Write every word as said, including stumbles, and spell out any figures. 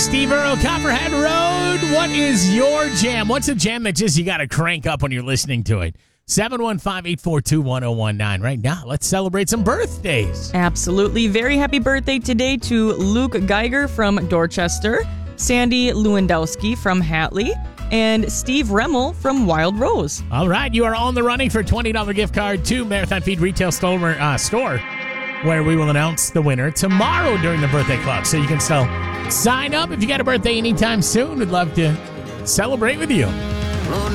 Steve Earle, Copperhead Road. What is your jam? What's a jam that just you got to crank up when you're listening to it? seven one five, eight four two, one oh one nine. Right now, let's celebrate some birthdays. Absolutely. Very happy birthday today to Luke Geiger from Dorchester, Sandy Lewandowski from Hatley, and Steve Remmel from Wild Rose. All right, you are on the running for a twenty dollars gift card to Marathon Feed Retail Store, uh, store, where we will announce the winner tomorrow during the birthday club. So you can still sign up if you got a birthday anytime soon. We'd love to celebrate with you.